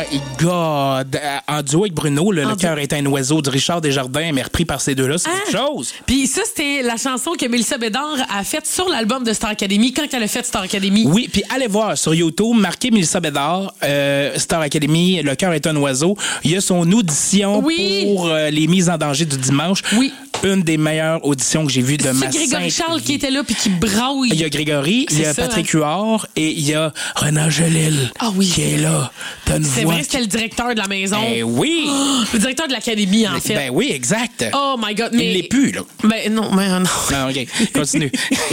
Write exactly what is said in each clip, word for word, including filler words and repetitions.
God! En duo avec Bruno, là, En Le cœur est un oiseau de Richard Desjardins, mais repris par ces deux-là, c'est Hein? quelque chose. Puis ça, c'était la chanson que Mélissa Bédard a faite sur l'album de Star Academy quand elle a fait Star Academy. Oui, puis allez voir sur YouTube, marquez Mélissa Bédard, euh, Star Academy, Le cœur est un oiseau. Il y a son audition Oui. pour euh, les mises en danger du dimanche. Oui. Une des meilleures auditions que j'ai vues de ma C'est Grégory sainte Charles vie. qui était là puis qui braille. Il y a Grégory, il y a C'est ça, Patrick hein? Huard et il y a Renan Gelil Ah oui. qui est là. T'as une C'est voix vrai, c'était le directeur de la maison. Eh oui! Oh, le directeur de l'académie, en fait. Ben oui, exact. Oh my God. Mais... Il l'est plus, là. Ben non, mais non. Non, OK, continue.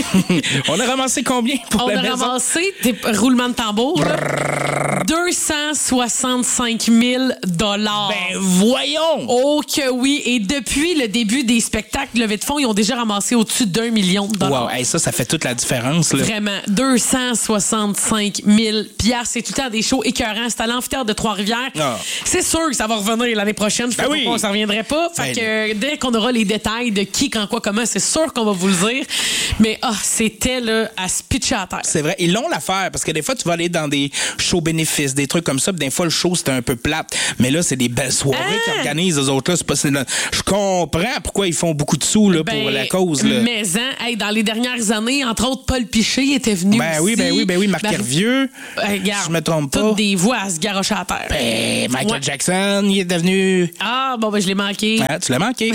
On a ramassé combien pour On la a maison? ramassé, des roulements de tambour, là, deux cent soixante-cinq mille dollars. Ben voyons! Oh que oui. Et depuis le début des spectacles levée de fonds, ils ont déjà ramassé au-dessus d'un million de dollars. Wow, hey, ça, ça fait toute la différence, là. Vraiment, deux cent soixante-cinq mille piastres. C'est tout le temps des shows écœurants. C'est à l'amphithéâtre de Trois-Rivières. Ah. C'est sûr que ça va revenir l'année prochaine. Je ne Ben oui. pas, ça ne reviendrait pas. Fait Ben que euh, dès qu'on aura les détails de qui, quand, quoi, comment, c'est sûr qu'on va vous le dire. Mais ah, c'était là, à se pitcher à terre. C'est vrai. Ils l'ont l'affaire parce que des fois, tu vas aller dans des shows bénéfices, des trucs comme ça, puis des fois, le show, c'était un peu plate. Mais là, c'est des belles soirées Ah! qu'ils organisent, eux autres. Là. C'est pas, c'est là. Je comprends pourquoi ils font beaucoup de sous là, Ben, pour la cause. Là. Mais hein, hey, dans les dernières années, entre autres, Paul Piché était venu Ben oui, aussi. ben oui, ben oui. Marc Ben, Hervieux, hey, regarde, si je me trompe pas. toutes des voix à se garocher à terre. Ben, Michael Ouais. Jackson, il est devenu... Ah, bon, ben je l'ai manqué. Ah, tu l'as manqué.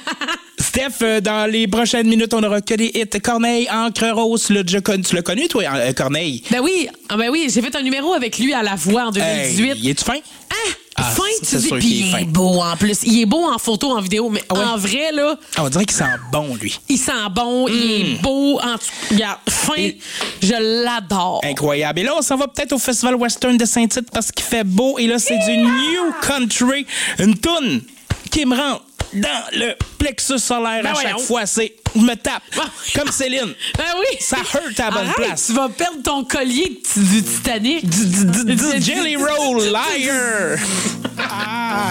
Steph, euh, dans les prochaines minutes, on aura que des hits. Corneille, Encre Rose, tu l'as déjà connu, tu l'as connu, toi, euh, Corneille? Ben oui, ah ben oui, j'ai fait un numéro avec lui à La Voix en deux mille dix-huit. Hey, il est-tu fin? Hein? Ah, fin, c'est tu dis, sûr puis qu'il est il fin. est beau en plus. Il est beau en photo, en vidéo, mais ouais? en vrai, là, Ah, on dirait qu'il sent bon, lui. il sent bon, il est beau. En tout regarde, fin, Et- je l'adore. Incroyable. Et là, on s'en va peut-être au Festival Western de Saint-Tite parce qu'il fait beau. Et là, c'est du New Country. Une toune qui me rentre dans le plexus solaire Ben à chaque voyons. fois. C'est, je me tape. Ben Comme Céline. Ben oui. Ça hurt à la bonne Arrête, place. tu vas perdre ton collier du Titanic. Du Jelly Roll Liar.